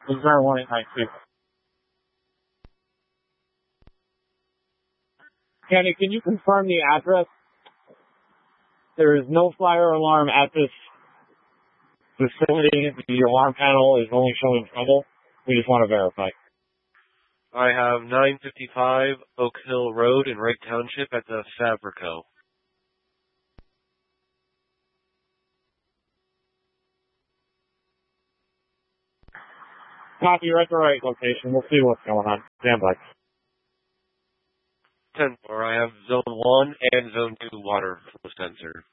This is our 1-892. Kenny, can you confirm the address? There is no fire alarm at this facility. The alarm panel is only showing trouble. We just want to verify. I have 955 Oak Hill Road in Wright Township at the Fabrico. Copy, you're at the right location. We'll see what's going on. Stand by. 10-4, I have Zone 1 and Zone 2 water flow sensor.